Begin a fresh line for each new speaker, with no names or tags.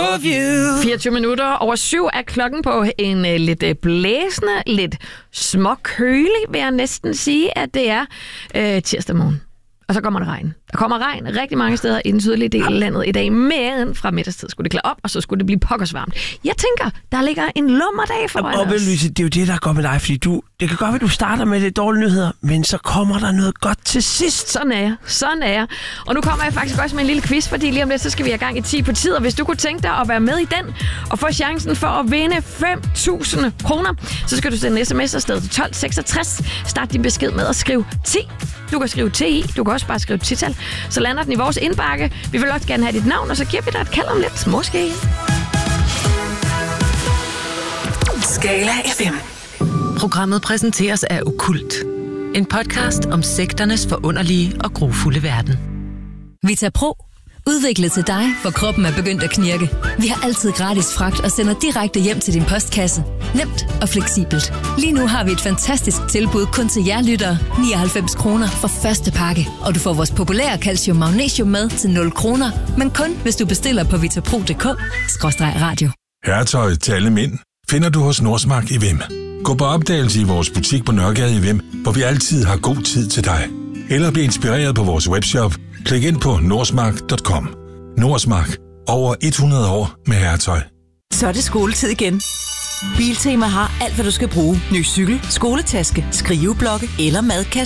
of you.
24 minutter over 7 er klokken på en lidt blæsende, lidt småkølig, vil jeg næsten sige, at det er tirsdag morgen. Og så kommer der regn. Der kommer regn rigtig mange steder i den sydlige del af landet i dag, men fra middagstid skulle det klare op, og så skulle det blive pokkersvarmt. Jeg tænker, der ligger en lummerdag foran os.
Og Louise, det er jo det, der går med dig, fordi det kan godt være, at du starter med lidt dårlige nyheder, men så kommer der noget godt til sidst.
Sådan er jeg. Og nu kommer jeg faktisk også med en lille quiz, fordi lige om lidt, så skal vi have gang i 10 på tid, og hvis du kunne tænke dig at være med i den, og få chancen for at vinde 5.000 kroner, så skal du sende en sms afsted til 1266. Start din besked med at skrive 10. Du kan skrive TI, du kan også bare skrive 10-tal. Så lander den i vores indbakke. Vi vil også gerne have dit navn, og så giver vi dig et kald om lidt. Måske.
Skala FM. Programmet præsenteres af Okkult. En podcast om sekternes forunderlige og grufulde verden.
Vita Pro. Udviklet til dig, for kroppen er begyndt at knirke. Vi har altid gratis fragt og sender direkte hjem til din postkasse. Nemt og fleksibelt. Lige nu har vi et fantastisk tilbud kun til jer lyttere. 99 kroner for første pakke. Og du får vores populære calcium magnesium med til 0 kroner. Men kun hvis du bestiller på vitapro.dk/radio.
Herretøj til alle mænd finder du hos Nordsmark i Vem. Gå på opdagelse i vores butik på Nørregade i Vem, hvor vi altid har god tid til dig. Eller bliv inspireret på vores webshop. Klik ind på nordsmark.com. Nordsmark. Over 100 år med herretøj.
Så er det skoletid igen. Biltema har alt, hvad du skal bruge. Ny cykel, skoletaske, skriveblokke eller madkasse.